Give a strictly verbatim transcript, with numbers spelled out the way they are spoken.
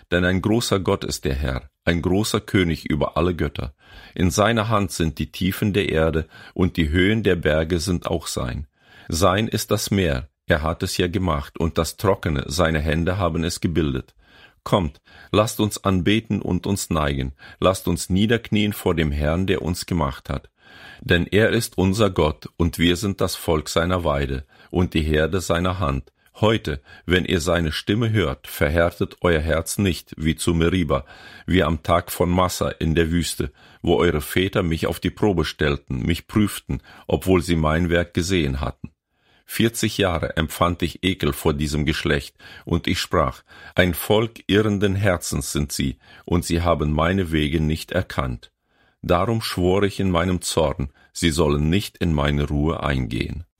denn ein großer Gott ist der Herr, ein großer König über alle Götter. In seiner Hand sind die Tiefen der Erde, und die Höhen der Berge sind auch sein. Sein ist das Meer, er hat es ja gemacht, und das Trockene, seine Hände haben es gebildet. Kommt, lasst uns anbeten und uns neigen, lasst uns niederknien vor dem Herrn, der uns gemacht hat. Denn er ist unser Gott, und wir sind das Volk seiner Weide und die Herde seiner Hand. Heute, wenn ihr seine Stimme hört, verhärtet euer Herz nicht, wie zu Meriba, wie am Tag von Massa in der Wüste, wo eure Väter mich auf die Probe stellten, mich prüften, obwohl sie mein Werk gesehen hatten. Vierzig Jahre empfand ich Ekel vor diesem Geschlecht, und ich sprach, ein Volk irrenden Herzens sind sie, und sie haben meine Wege nicht erkannt. Darum schwor ich in meinem Zorn, sie sollen nicht in meine Ruhe eingehen.